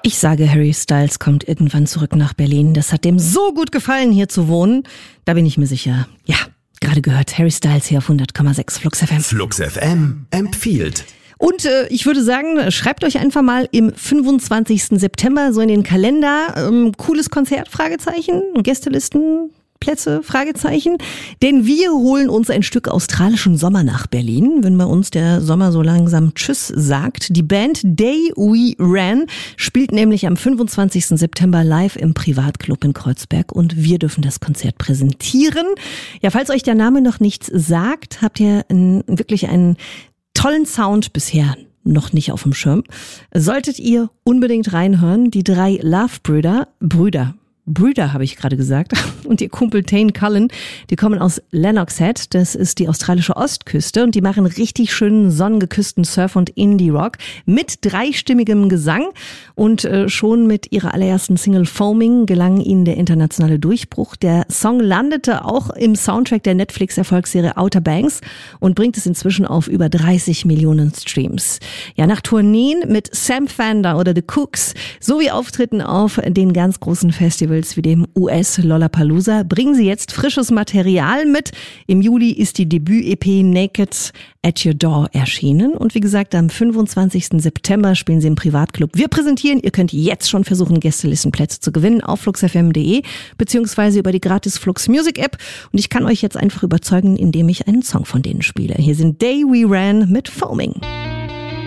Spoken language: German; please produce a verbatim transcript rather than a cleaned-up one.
Ich sage, Harry Styles kommt irgendwann zurück nach Berlin. Das hat dem so gut gefallen, hier zu wohnen. Da bin ich mir sicher. Ja, gerade gehört, Harry Styles hier auf hundert Komma sechs Flux F M. Flux F M empfiehlt. Und äh, ich würde sagen, schreibt euch einfach mal im fünfundzwanzigsten September so in den Kalender. Ähm, cooles Konzert, Fragezeichen, Gästelisten, Plätze, Fragezeichen. Denn wir holen uns ein Stück australischen Sommer nach Berlin, wenn bei uns der Sommer so langsam Tschüss sagt. Die Band Day We Ran spielt nämlich am fünfundzwanzigsten September live im Privatclub in Kreuzberg und wir dürfen das Konzert präsentieren. Ja, falls euch der Name noch nichts sagt, habt ihr einen, wirklich einen tollen Sound bisher noch nicht auf dem Schirm. Solltet ihr unbedingt reinhören. Die drei Love-Brüder, Brüder, Brüder habe ich gerade gesagt, und ihr Kumpel Tane Cullen, die kommen aus Lennox Head, das ist die australische Ostküste und die machen richtig schönen sonnengeküssten Surf- und Indie-Rock mit dreistimmigem Gesang und äh, schon mit ihrer allerersten Single Foaming gelang ihnen der internationale Durchbruch. Der Song landete auch im Soundtrack der Netflix-Erfolgsserie Outer Banks und bringt es inzwischen auf über dreißig Millionen Streams. Ja, nach Tourneen mit Sam Fender oder The Cooks sowie Auftritten auf den ganz großen Festivals wie dem U S Lollapalooza bringen sie jetzt frisches Material mit. Im Juli ist die Debüt-E P Naked at Your Door erschienen. Und wie gesagt, am fünfundzwanzigsten September spielen sie im Privatclub. Wir präsentieren, ihr könnt jetzt schon versuchen, Gästelistenplätze zu gewinnen auf flux f m punkt d e beziehungsweise über die gratis Flux Music App. Und ich kann euch jetzt einfach überzeugen, indem ich einen Song von denen spiele. Hier sind Day We Ran mit Foaming.